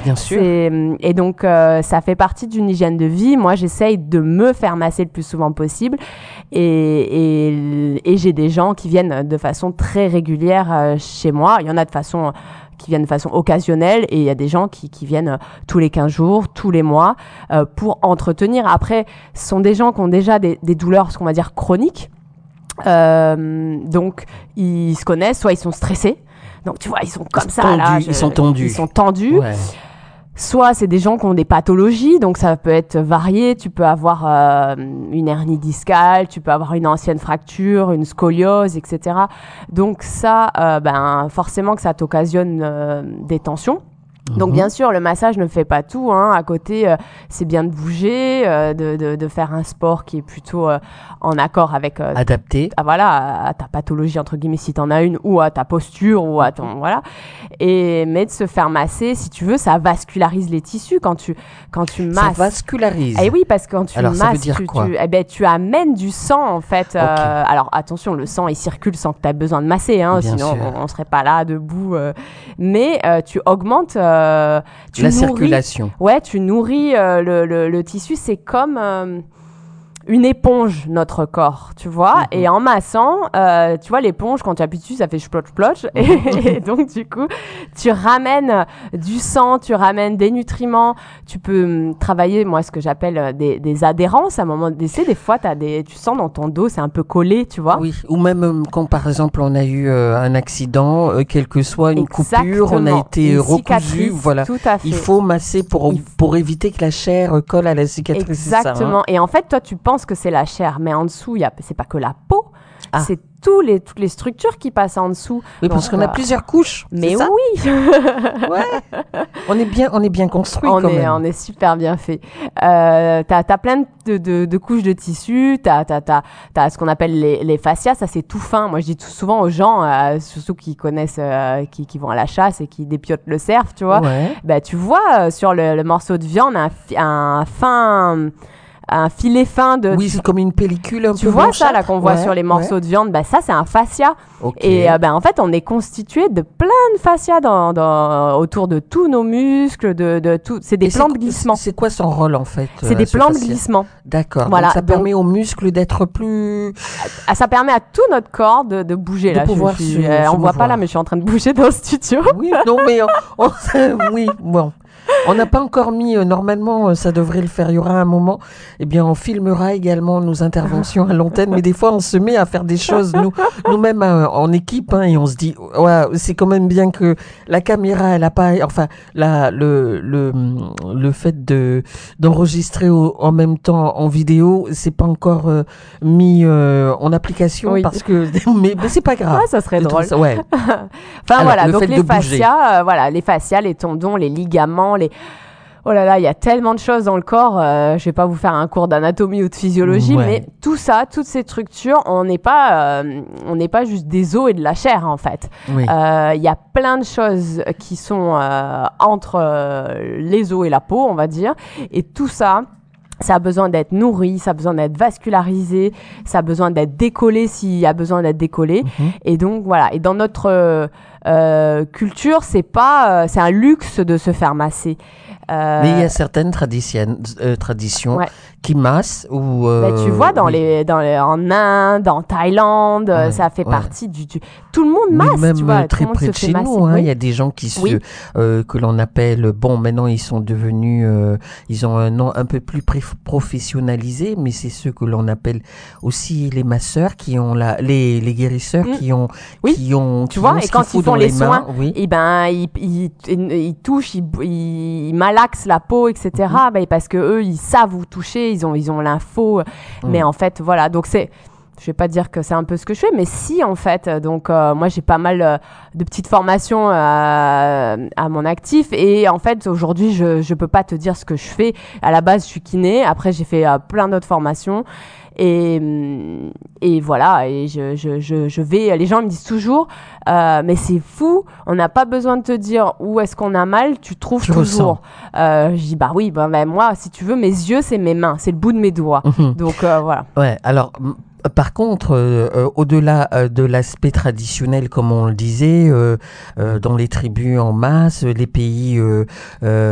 Bien sûr. Et donc, ça fait partie d'une hygiène de vie. Moi, j'essaye de me faire masser le plus souvent possible. Et j'ai des gens qui viennent de façon très régulière chez moi. Il y en a qui viennent de façon occasionnelle et il y a des gens qui viennent tous les 15 jours, tous les mois pour entretenir. Après, ce sont des gens qui ont déjà des douleurs, ce qu'on va dire, chroniques. Donc, ils se connaissent, soit ils sont stressés. Donc, tu vois, ils sont comme ça. Tendus, là. Ils sont tendus. Ils sont tendus. Ouais. Soit c'est des gens qui ont des pathologies, donc ça peut être varié. Tu peux avoir une hernie discale, tu peux avoir une ancienne fracture, une scoliose, etc. Donc ça, forcément que ça t'occasionne des tensions. Donc bien sûr, le massage ne fait pas tout. À côté, c'est bien de bouger, de faire un sport qui est plutôt en accord avec adapté. À ta pathologie entre guillemets si t'en as une, ou à ta posture, ou à ton mais de se faire masser, si tu veux, ça vascularise les tissus quand tu masses. Ça vascularise. Eh oui, parce que quand tu alors, ça veut masses, dire quoi tu amènes du sang en fait. Okay. Alors attention, le sang il circule sans que tu aies besoin de masser, sinon on serait pas là debout. Mais tu augmentes. La circulation. Ouais, tu nourris le tissu. C'est comme une éponge, notre corps, tu vois. Et en massant, tu vois, l'éponge, quand tu appuies dessus, ça fait splotch. Et donc, du coup, tu ramènes du sang, tu ramènes des nutriments. Tu peux travailler, moi, ce que j'appelle des adhérences. À un moment donné, des fois, tu sens dans ton dos, c'est un peu collé, tu vois. Oui, ou même quand, par exemple, on a eu un accident, quelle que soit une coupure, on a été recousu. Voilà. Tout à fait. Il faut masser pour éviter que la chair colle à la cicatrice. Exactement. Et en fait, toi, tu penses que c'est la chair, mais en dessous, c'est pas que la peau, c'est toutes les structures qui passent en dessous. Oui, parce qu'on a plusieurs couches. Mais oui. Ouais. On est bien construit quand même. On est super bien fait. T'as plein de couches de tissu. T'as ce qu'on appelle les fascias. Ça, c'est tout fin. Moi, je dis tout souvent aux gens, surtout qui connaissent, qui vont à la chasse et qui dépiotent le cerf, tu vois. Ouais. Tu vois sur le morceau de viande un filet fin de... Oui, c'est comme une pellicule un peu Tu vois blanchâtre. ça, là, qu'on voit sur les morceaux de viande, ça, c'est un fascia. Okay. Et en fait, on est constitué de plein de fascias autour de tous nos muscles, de tout. C'est des plans de glissement. C'est quoi son rôle, en fait C'est des plans de glissement. D'accord. Voilà. Donc, ça permet aux muscles d'être plus... Ça permet à tout notre corps de bouger. De là. pouvoir on voit pas là, mais je suis en train de bouger dans le studio. Oui, non, mais... oui, bon... On n'a pas encore mis, normalement, ça devrait le faire, il y aura un moment, on filmera également nos interventions à l'antenne, mais des fois, on se met à faire des choses, nous-mêmes en équipe, et on se dit, ouais, c'est quand même bien que la caméra, elle a pas, enfin, le fait d'enregistrer en même temps en vidéo, c'est pas encore mis en application, parce que, mais c'est pas grave. Ouais, ça serait drôle. Ouais. Enfin, voilà, donc les fascias, les fascias, les tendons, les ligaments, Oh là là, il y a tellement de choses dans le corps. Je vais pas vous faire un cours d'anatomie ou de physiologie, mais tout ça, toutes ces structures, on n'est pas juste des os et de la chair en fait. Il y a plein de choses qui sont entre les os et la peau, on va dire, et tout ça. Ça a besoin d'être nourri, ça a besoin d'être vascularisé, ça a besoin d'être décollé s'il y a besoin d'être décollé. Et donc voilà. Et dans notre culture, c'est un luxe de se faire masser. Mais il y a certaines traditions qui massent ou tu vois en Inde, en Thaïlande, ça fait partie du tout le monde masse, même tu vois, très près de chez nous, il y a des gens qui que l'on appelle maintenant ils sont devenus ils ont un nom un peu plus professionnalisé, mais c'est ceux que l'on appelle aussi les masseurs qui ont les guérisseurs qui ont tu vois, et quand ils font les soins, ils touchent, ils malaxent la peau, etc. Parce que eux ils savent où toucher, ils ont l'info, mais en fait voilà, donc je vais pas dire que c'est un peu ce que je fais, mais si en fait. Donc moi j'ai pas mal de petites formations à mon actif, et en fait aujourd'hui je peux pas te dire ce que je fais. À la base je suis kiné, après j'ai fait plein d'autres formations. Et voilà, et je vais, les gens me disent toujours, mais c'est fou, on n'a pas besoin de te dire où est-ce qu'on a mal, tu trouves toujours. Je dis, oui, moi, si tu veux, mes yeux, c'est mes mains, c'est le bout de mes doigts. Donc, voilà. Ouais, alors, par contre, au-delà de l'aspect traditionnel, comme on le disait, dans les tribus en masse, les pays